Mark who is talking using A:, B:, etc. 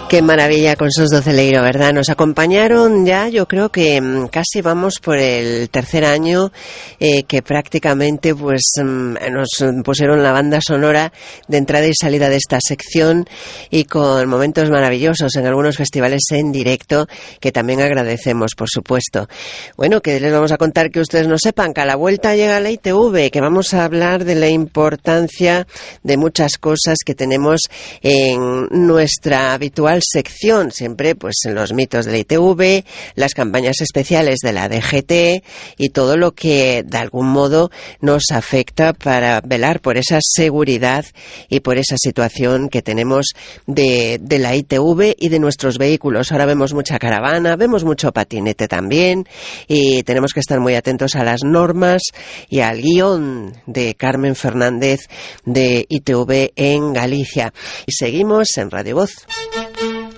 A: Qué maravilla con SOS do Celeiro, ¿verdad? Nos acompañaron ya, yo creo que casi vamos por el tercer año que prácticamente pues nos pusieron la banda sonora de entrada y salida de esta sección y con momentos maravillosos en algunos festivales en directo que también agradecemos, por supuesto. Bueno, que les vamos a contar que ustedes no sepan que a la vuelta llega la ITV, que vamos a hablar de la importancia de muchas cosas que tenemos en nuestra habitual sección, siempre pues en los mitos de la ITV, las campañas especiales de la DGT y todo lo que de algún modo nos afecta para velar por esa seguridad y por esa situación que tenemos de la ITV y de nuestros vehículos. Ahora vemos mucha caravana, vemos mucho patinete también y tenemos que estar muy atentos a las normas y al guión de Carmen Fernández de ITV en Galicia. Y seguimos en Radio Voz.